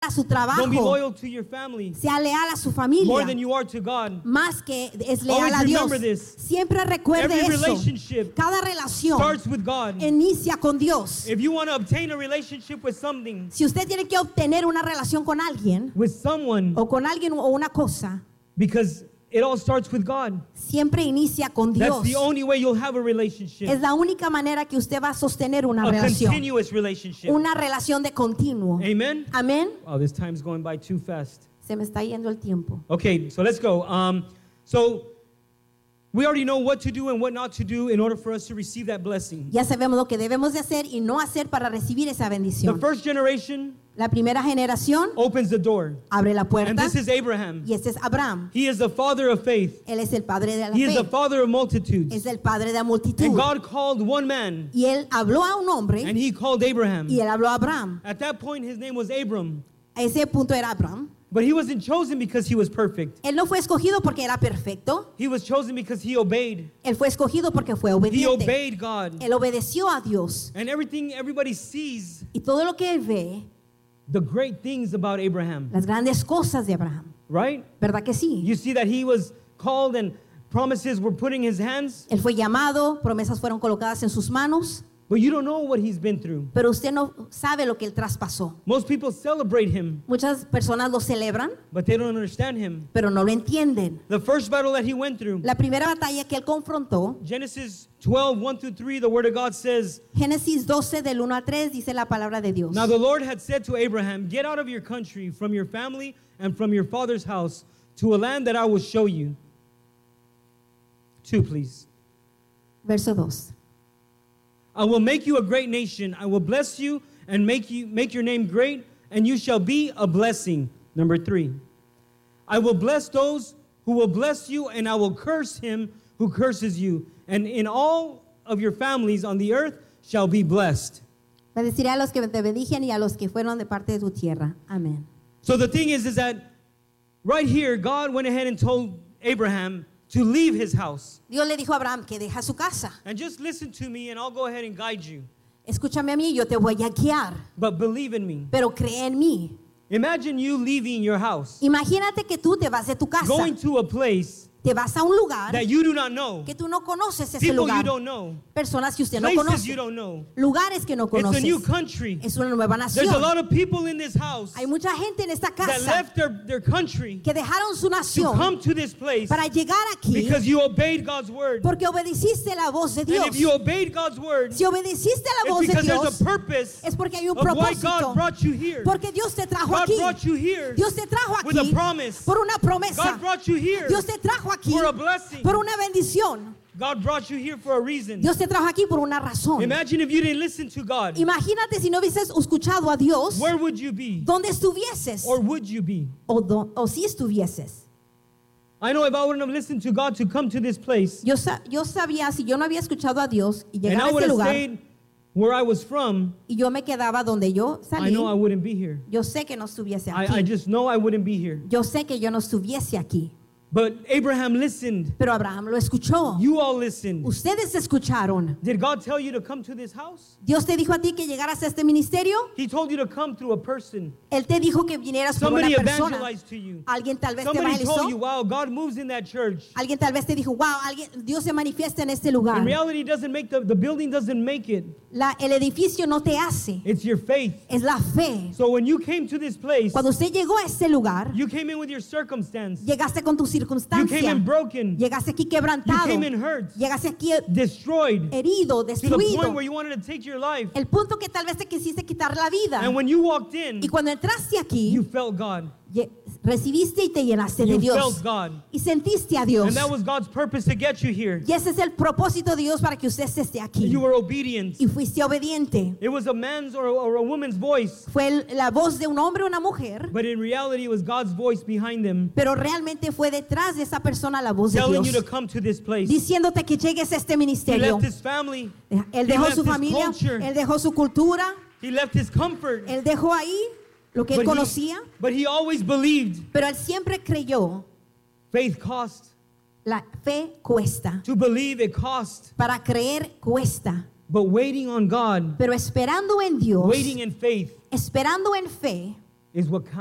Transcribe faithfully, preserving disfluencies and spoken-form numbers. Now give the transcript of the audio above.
a su trabajo. Don't be loyal to your family. Sea leal a su familia. More than you are to God. Más que es leal Always a Dios. remember this. Siempre recuerde Every eso. relationship Cada relación starts with God. inicia con Dios. If you want to obtain a relationship with something, Si usted tiene que obtener una relación con alguien with someone, o con alguien o una cosa, because it all starts with God. siempre inicia con That's Dios. the only way you'll have a relationship. Es la única manera que usted va a sostener una A relación. continuous relationship. Una relación de continuo. Amen? Amén. Oh, this time's going by too fast. Se me está yendo el tiempo. Okay, so let's go. Um, so we already know what to do and what not to do in order for us to receive that blessing. Ya sabemos lo que debemos de hacer y no hacer para recibir esa The bendición. first generation La primera generación opens the door. abre la And puerta this is Abraham. y este es Abraham. He is the father of faith. Él es el padre de la He is the fe. father of multitudes. Es el padre de la multitud. And God called one man, Y él habló a un hombre and he called Abraham. y él habló a Abraham. At that point, his name was Abram. A ese punto era Abraham. But he wasn't chosen because he was perfect. Él no fue escogido porque era perfecto. He was chosen because he obeyed. Él fue escogido porque fue He obediente. obeyed God. Él obedeció a Dios. And everything everybody sees, Y todo lo que él ve, the great things about Abraham, las grandes cosas de Abraham. right? ¿Verdad que sí? You see that he was called and promises were put in his hands, Él fue llamado, promesas fueron colocadas en sus manos, but you don't know what he's been through. pero usted no sabe lo que él traspasó. Most people celebrate him, Muchas personas lo celebran, but they don't understand him. pero no lo entienden. The first battle that he went through, La primera batalla que él confrontó, Genesis twelve, one through three, the word of God says, Génesis doce del uno al tres, dice la palabra de Dios. Now the Lord had said to Abraham, get out of your country, from your family, and from your father's house, to a land that I will show you. Two, please. Verso dos. I will make you a great nation. I will bless you and make you make your name great, and you shall be a blessing. Number three. I will bless those who will bless you, and I will curse him who curses you. And in all of your families on the earth shall be blessed. Bendeciré a los que te bendijen y a los que fueron de parte de tu tierra. Amén. So the thing is, is that right here, God went ahead and told Abraham to leave his house. Dios le dijo a Abraham que deja su casa. And just listen to me, and I'll go ahead and guide you. Escúchame a mí, yo te voy a guiar, But believe in me. pero cree en mí. Imagine you leaving your house, Imagínate que tú te vas de tu casa, going to a place te vas a un lugar that you do not know, que tú no conoces ese people you lugar, don't know, personas que usted no places you conoce, don't know. lugares que no It's a conoces. new country. Es una nueva There's a nación. lot of people in this house Hay mucha gente en esta that casa left their, their country que dejaron su to nación come to this place para llegar aquí because you obeyed God's word. porque obedeciste la voz de And Dios. if you obeyed God's word, Si obedeciste la it's voz de because there's Dios, a purpose es porque hay un of why God propósito. brought you here. Porque Dios te trajo God aquí. brought you here Dios te trajo with a aquí promise. por una promesa. God brought you here Dios te trajo aquí for a blessing. por una bendición. God brought you here for a reason. Dios te trajo aquí por una razón. Imagine if you didn't listen to God. Imagínate si no hubieses escuchado a Dios, Where would you be? ¿dónde estuvieses? Or would you be? O, do- o si estuvieses. I know if I wouldn't have listened to God to come to this place, Yo, sa- yo sabía, si yo no había escuchado a Dios y and llegar I a would este have lugar stayed where I was from, y yo me quedaba donde yo I salí, know I wouldn't be here. yo sé que no estuviese I, I aquí. just know I wouldn't be here. Yo sé que yo no estuviese aquí. But Abraham listened. Pero Abraham lo escuchó. You all listened. Ustedes escucharon. Did God tell you to come to this house? Dios te dijo a ti que llegaras a este ministerio. He told you to come through a person. Él te dijo que vinieras por una Somebody persona. evangelized to you. Alguien tal vez te Somebody told you, evangelizó. wow, God moves in that church. Alguien tal vez te dijo, wow, alguien, Dios se manifiesta en este In lugar. reality, it doesn't make the, the building doesn't make it. La, el edificio no te hace, It's your faith. es la fe. So when you came to this place, Cuando usted llegó a este lugar, you came in with your circumstance. llegaste con tu You came circunstancia. in broken. Llegaste aquí You quebrantado. came in hurt, Llegaste aquí destroyed, herido, to the point destruido. where you wanted to take your life. El punto que tal vez te quisiste quitar la vida. And when you walked in, Y cuando entraste aquí, you felt God. lle- recibiste y te llenaste de You Dios. felt God. Y sentiste a Dios. And that was God's purpose to get you here. Y ese es el propósito de Dios para que usted esté aquí. You were obedient. Y fuiste obediente. It was a man's or, or a woman's voice, Fue el- la voz de un hombre o una mujer, but in reality, it was God's voice behind them, pero realmente fue detrás de esa persona la voz de telling you Dios, to come to this place. diciéndote que llegues a este He ministerio. left his family. Él He dejó left su his familia, culture. él dejó su cultura, He left his comfort. él dejó ahí lo que él But he, conocía, but he always believed pero él siempre creyó. faith cost. La fe cuesta, To believe it cost. para creer cuesta, But waiting on God, pero esperando en Dios, waiting in faith, esperando en fe, is what